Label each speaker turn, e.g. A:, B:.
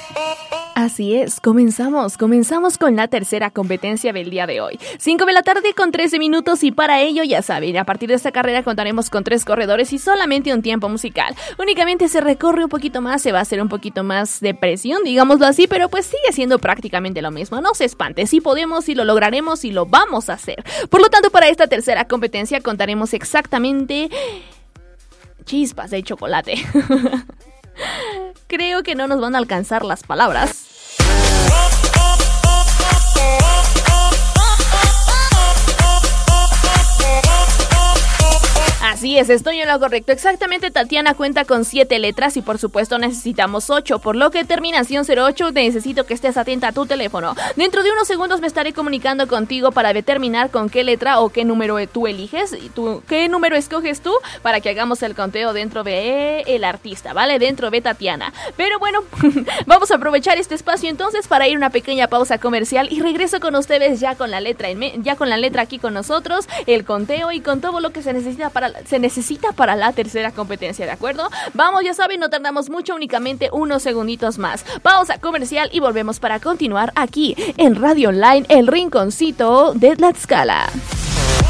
A: Así es, comenzamos con la tercera competencia del día de hoy. 5 de la tarde con 13 minutos y para ello, ya saben, a partir de esta carrera contaremos con 3 corredores y solamente un tiempo musical. Únicamente se recorre un poquito más, se va a hacer un poquito más de presión, digámoslo así, pero pues sigue siendo prácticamente lo mismo. No se espante, sí podemos, sí lo lograremos y lo vamos a hacer. Por lo tanto, para esta tercera competencia contaremos exactamente chispas de chocolate. Creo que no nos van a alcanzar las palabras. Así es, estoy en lo correcto. Exactamente, Tatiana cuenta con 7 letras y por supuesto necesitamos 8, por lo que terminación 08 necesito que estés atenta a tu teléfono. Dentro de unos segundos me estaré comunicando contigo para determinar con qué letra o qué número tú eliges y qué número escoges tú para que hagamos el conteo dentro de el artista, ¿vale? Dentro de Tatiana. Pero bueno, vamos a aprovechar este espacio entonces para ir a una pequeña pausa comercial y regreso con ustedes ya con la letra aquí con nosotros, el conteo y con todo lo que se necesita para la tercera competencia, ¿de acuerdo? Vamos, ya saben, no tardamos mucho, únicamente unos segunditos más. Pausa comercial y volvemos para continuar aquí en Radio Online, el rinconcito de Tlaxcala.